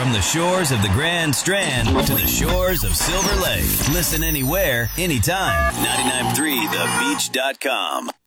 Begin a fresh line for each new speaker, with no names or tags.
From the shores of the Grand Strand to the shores of Silver Lake. Listen anywhere, anytime. 99.3thebeach.com.